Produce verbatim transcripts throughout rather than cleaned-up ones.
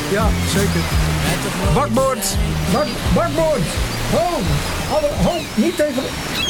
Ja, zeker. Bakboord. Bak, bakboord. Ho, alle, ho, niet tegen...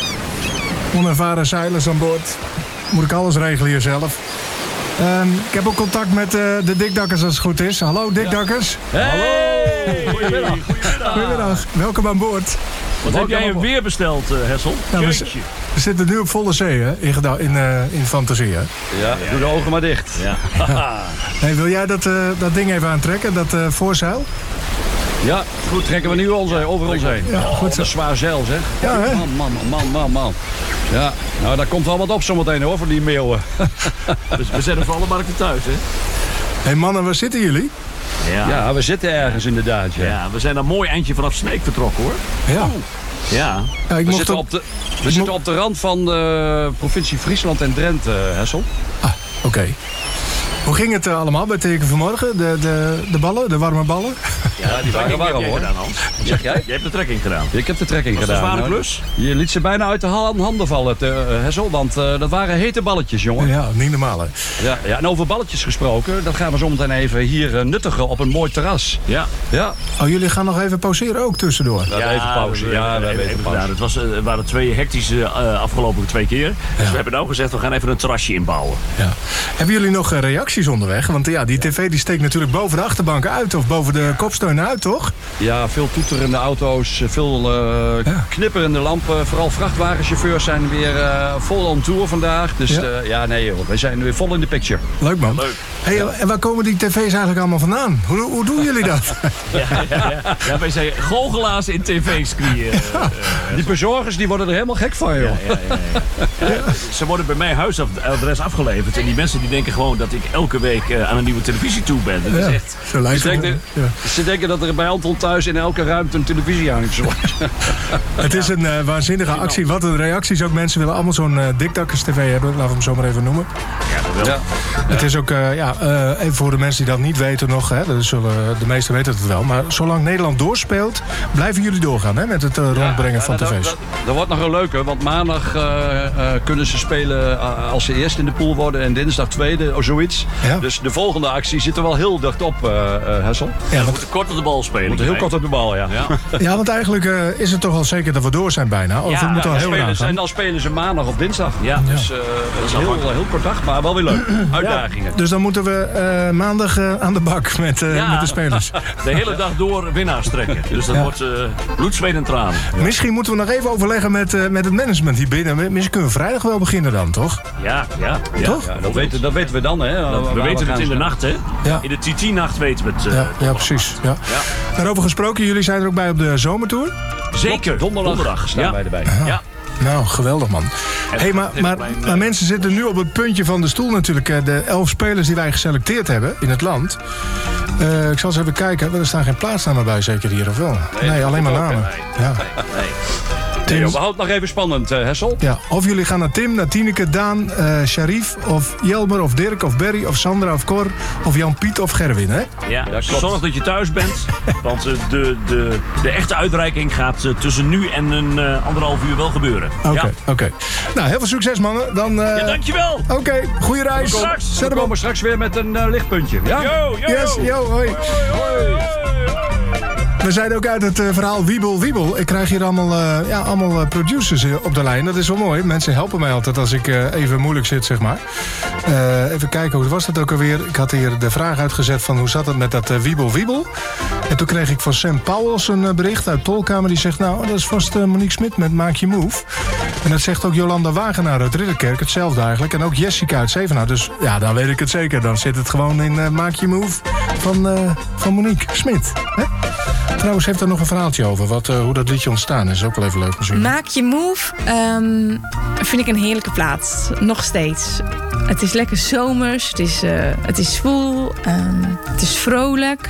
Onervaren zeilers aan boord. Moet ik alles regelen hier zelf. Um, ik heb ook contact met uh, de dikdakkers als het goed is. Hallo dikdakkers. Hey. Hallo. Goedemiddag. Goedemiddag. Goedemiddag. Welkom aan boord. Wat heb jij hem weer besteld, uh, Hessel? Nou, we, we zitten nu op volle zee, hè? In, in, uh, in fantasie, hè? Ja, doe de ogen maar dicht. Ja. Ja. Hey, wil jij dat, uh, dat ding even aantrekken, dat uh, voorzeil? Ja, goed, trekken we nu onze, over ons heen. Ja, goed, oh, dat is zwaar zeil, zeg. Ja, hè? Man, man, man, man, man. Ja, nou, daar komt wel wat op zometeen, hoor, voor die meeuwen. Dus we zetten voor alle markten thuis, hè? Hé hey, mannen, waar zitten jullie? Ja. ja, we zitten ergens inderdaad, ja. Ja, we zijn een mooi eindje vanaf Sneek vertrokken, hoor. Ja. Oh. Ja. ja ik we mocht zitten, op... op de, we zitten op de rand van de provincie Friesland en Drenthe, Hessel. Ah, oké. Okay. Hoe ging het uh, allemaal bij Teken vanmorgen? De, de, de ballen, de warme ballen? Ja, die waren warm, hoor. Gedaan, Hans. Wat zeg jij? Jij hebt de trekking gedaan. Ik heb de trekking was gedaan. Dat was een zware klus? Je liet ze bijna uit de handen vallen, te, uh, Hessel. Want uh, dat waren hete balletjes, jongen. Ja, niet normaal, hè? Ja, ja, en over balletjes gesproken, dat gaan we zo meteen even hier uh, nuttigen op een mooi terras. Ja. ja. Oh, jullie gaan nog even pauzeren ook tussendoor? Ja, ja even pauze. We, ja, we hebben even, even pauze. Het was, uh, waren twee hectische uh, afgelopen twee keer. Dus ja. we hebben nou gezegd, we gaan even een terrasje inbouwen. Ja. Hebben jullie nog uh, reacties onderweg? Want ja, die tv die steekt natuurlijk boven de achterbank uit of boven de kopsteunen uit, toch? Ja, veel toeterende auto's, veel uh, ja. knipperende lampen. Vooral vrachtwagenchauffeurs zijn weer uh, vol on tour vandaag. Dus ja, uh, ja nee joh, wij zijn weer vol in de picture. Leuk man. Leuk. Hey, ja. En waar komen die tv's eigenlijk allemaal vandaan? Hoe, hoe doen jullie dat? ja, ja, ja. ja, wij zijn goochelaars in tv-screen. Uh, uh, die bezorgers die worden er helemaal gek van, joh. Ja, ja, ja, ja. Ja, ze worden bij mijn huisadres afgeleverd. En die mensen die denken gewoon dat ik elke week uh, aan een nieuwe televisie toe ben. Dat ja, is echt... Zo lijkt ze, het, denken, ja. ze denken dat er bij Anton thuis in elke ruimte een televisie hangt. Het is een uh, waanzinnige actie. Wat een reacties ook. Mensen willen allemaal zo'n uh, dikdakkers tv hebben. Laten we hem zo maar even noemen. Ja, dat wel. Ja. Het is ook, uh, ja, uh, even voor de mensen die dat niet weten nog. Hè, dat zullen, de meesten weten het wel. Maar zolang Nederland doorspeelt, blijven jullie doorgaan hè, met het uh, rondbrengen ja, van dat, tv's. Dat, dat wordt nog een leuke. Want maandag uh, uh, kunnen ze spelen uh, als ze eerst in de pool worden. En dinsdag tweede of zoiets. Ja. Dus de volgende actie zit er wel heel dicht op, uh, uh, Hessel. Ja, we moeten kort op de bal spelen. We moeten heel kort op de bal, ja. Ja, ja want eigenlijk uh, is het toch al zeker dat we door zijn bijna. Of ja, het moet ja, al heel spelen, gaan. en dan spelen ze maandag of dinsdag. Ja, ja. Dus uh, dat is heel, heel kort dag, maar wel weer leuk. Uitdagingen. Ja, dus dan moeten we uh, maandag uh, aan de bak met, uh, ja. met de spelers. De hele dag door winnaars trekken. Dus dat ja. wordt uh, bloed, zweet en tranen. Ja. Misschien moeten we nog even overleggen met, uh, met het management hier binnen. Misschien kunnen we vrijdag wel beginnen dan, toch? Ja, ja. ja. Toch? Ja, dat, weten, dat weten we dan, hè. Dat, we, we weten het in de nacht, hè. Ja. In de T T-nacht weten we het. Uh, ja, ja, precies. Ja. Ja. Daarover gesproken, jullie zijn er ook bij op de zomertour? Zeker. Donderdag, Donderdag staan ja. wij erbij. Aha. Ja. Nou, geweldig man. Hey, maar, maar, maar mensen zitten nu op het puntje van de stoel natuurlijk. De elf spelers die wij geselecteerd hebben in het land. Uh, ik zal eens even kijken. Er staan geen plaatsnamen bij zeker hier, of wel? Nee, nee alleen maar namen. Nee. Ja. Nee. Nee, we houden het nog even spannend, uh, Hessel. Ja, of jullie gaan naar Tim, naar Tineke, Daan, uh, Sharif, of Jelmer, of Dirk, of Berry, of Sandra, of Cor, of Jan-Piet, of Gerwin, hè? Ja, ja zorg dat je thuis bent. Want uh, de, de, de echte uitreiking gaat uh, tussen nu en een uh, anderhalf uur wel gebeuren. Oké, okay, ja. oké. Okay. Nou, heel veel succes, mannen. Dan, uh... ja, dankjewel. Oké, okay, goede reis. We komen, we komen straks weer met een uh, lichtpuntje. Ja? Yo, yo. Yes, yo, hoi. hoi, hoi, hoi. We zijn ook uit het uh, verhaal Wiebel Wiebel. Ik krijg hier allemaal, uh, ja, allemaal uh, producers uh, op de lijn. Dat is wel mooi. Mensen helpen mij altijd als ik uh, even moeilijk zit, zeg maar. Uh, even kijken, hoe was dat ook alweer? Ik had hier de vraag uitgezet van hoe zat het met dat uh, Wiebel Wiebel. En toen kreeg ik van Sam Powels een uh, bericht uit Tolkamer. Die zegt, nou, dat is vast uh, Monique Smit met Maak Je Move. En dat zegt ook Jolanda Wagenaar uit Ridderkerk. Hetzelfde eigenlijk. En ook Jessica uit Zevenaar. Dus ja, dan weet ik het zeker. Dan zit het gewoon in uh, Maak Je Move van, uh, van Monique Smit. Hè? Trouwens, heeft er nog een verhaaltje over wat, uh, hoe dat liedje ontstaan is. Ook wel even leuk misschien. Maak Je Move um, vind ik een heerlijke plaat. Nog steeds. Het is lekker zomers. Het is, uh, het is zwoel. Um, het is vrolijk.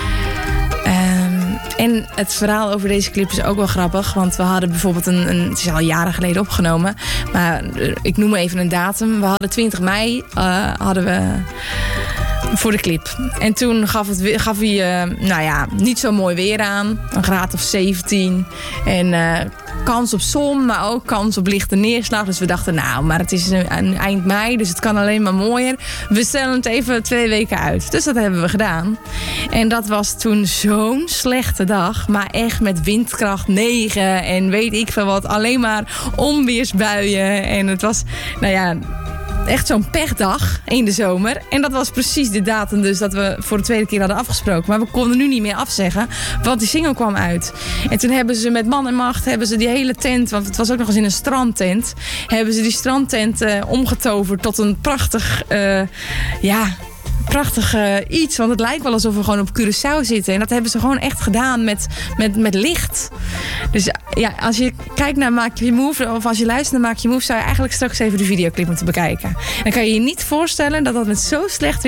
Um, en het verhaal over deze clip is ook wel grappig. Want we hadden bijvoorbeeld een... een het is al jaren geleden opgenomen. Maar uh, ik noem even een datum. We hadden twintig mei. Uh, hadden we... voor de clip. En toen gaf, het, gaf hij, uh, nou ja, niet zo mooi weer aan. Een graad of zeventien. En uh, kans op zon, maar ook kans op lichte neerslag. Dus we dachten, nou, maar het is een, een eind mei, dus het kan alleen maar mooier. We stellen het even twee weken uit. Dus dat hebben we gedaan. En dat was toen zo'n slechte dag. Maar echt met windkracht negen en weet ik veel wat. Alleen maar onweersbuien. En het was, nou ja, echt zo'n pechdag in de zomer. En dat was precies de datum dus dat we voor de tweede keer hadden afgesproken. Maar we konden nu niet meer afzeggen, want die single kwam uit. En toen hebben ze met man en macht hebben ze die hele tent, want het was ook nog eens in een strandtent, hebben ze die strandtent uh, omgetoverd tot een prachtig, uh, ja... prachtig uh, iets, want het lijkt wel alsof we gewoon op Curaçao zitten. En dat hebben ze gewoon echt gedaan met, met, met licht. Dus ja, als je kijkt naar Maak Je Move, of als je luistert naar Maak Je Move, zou je eigenlijk straks even de videoclip moeten bekijken. Dan kan je je niet voorstellen dat dat met zo slecht